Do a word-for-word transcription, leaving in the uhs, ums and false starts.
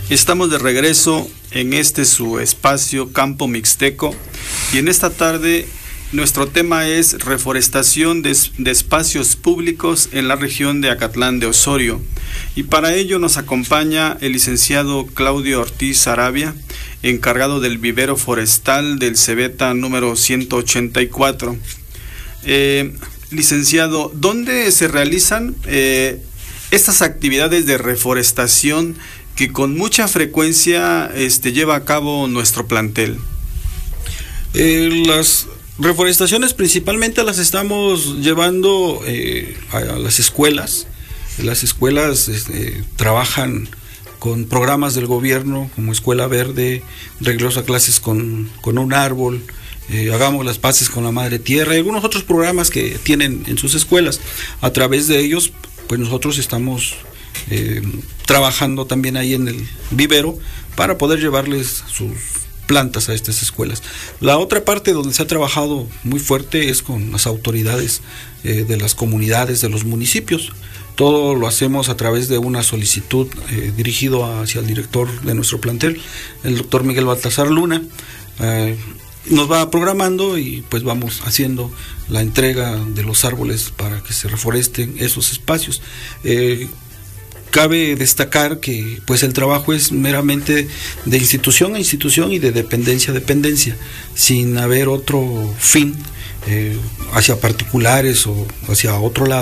Estamos de regreso en este su espacio Campo Mixteco y en esta tarde nuestro tema es reforestación de, de espacios públicos en la región de Acatlán de Osorio, y para ello nos acompaña el licenciado Claudio Ortiz Arabia, encargado del vivero forestal del Cebeta número ciento ochenta y cuatro. Eh, licenciado, ¿dónde se realizan eh, estas actividades de reforestación que con mucha frecuencia este, lleva a cabo nuestro plantel? Eh, las reforestaciones principalmente las estamos llevando eh, a, a las escuelas. Las escuelas este, trabajan con programas del gobierno como Escuela Verde, Regreso a Clases con, con un árbol, eh, Hagamos las Paces con la Madre Tierra y algunos otros programas que tienen en sus escuelas. A través de ellos, pues nosotros estamos eh, trabajando también ahí en el vivero para poder llevarles sus plantas a estas escuelas. La otra parte donde se ha trabajado muy fuerte es con las autoridades eh, de las comunidades, de los municipios. Todo lo hacemos a través de una solicitud eh, dirigido hacia el director de nuestro plantel, el doctor Miguel Baltasar Luna. Eh, nos va programando y pues vamos haciendo la entrega de los árboles para que se reforesten esos espacios. Eh, Cabe destacar que pues el trabajo es meramente de institución a institución y de dependencia a dependencia, sin haber otro fin eh, hacia particulares o hacia otro lado.